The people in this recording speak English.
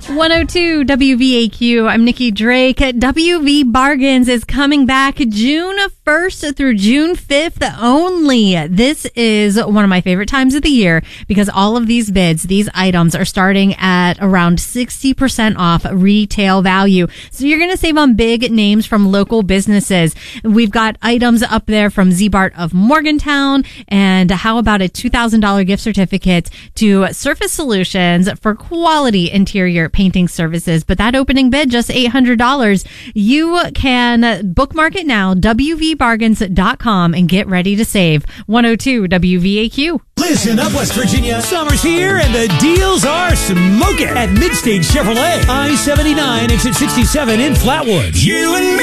102 WVAQ. I'm Nikki Drake. WV Bargains is coming back June 1st through June 5th only. This is one of my favorite times of the year because all of these bids, these items are starting at around 60% off retail value. So you're going to save on big names from local businesses. We've got items up there from Z-Bart of Morgantown. And how about a $2,000 gift certificate to Surface Solutions for quality interior painting services? But that opening bid, just $800. You can bookmark it now, wvbargains.com, and get ready to save. 102 WVAQ. Listen up, West Virginia. Summer's here and the deals are smoking at Midstage Chevrolet. I-79 exit 67 in Flatwood. You and me.